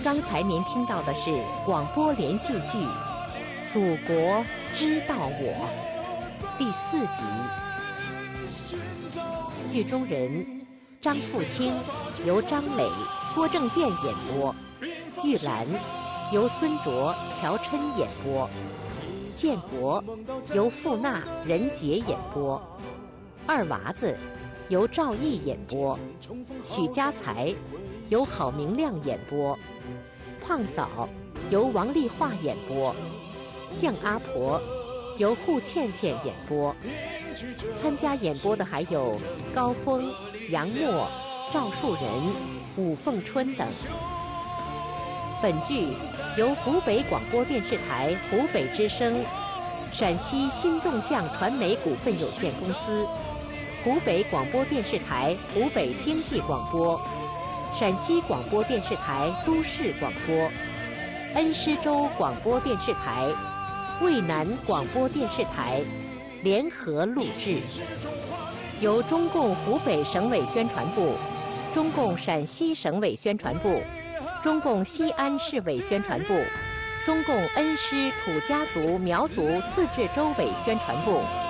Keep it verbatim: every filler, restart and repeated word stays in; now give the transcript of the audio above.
刚才您听到的是广播连续剧《祖国知道我》第四集。剧中人张富清由张磊、郭正健演播，玉兰由孙卓、乔琛演播，建国由傅娜、任杰演播，二娃子由赵毅演播，许家才由郝明亮演播，胖嫂由王丽华演播，向阿婆由户倩倩演播。参加演播的还有高峰、杨默、赵树人、武凤春等。本剧由湖北广播电视台湖北之声、陕西新动向传媒股份有限公司、湖北广播电视台湖北经济广播、陕西广播电视台都市广播、恩施州广播电视台、渭南广播电视台联合录制，由中共湖北省委宣传部、中共陕西省委宣传部、中共西安市委宣传部、中共恩施土家族苗族自治州委宣传部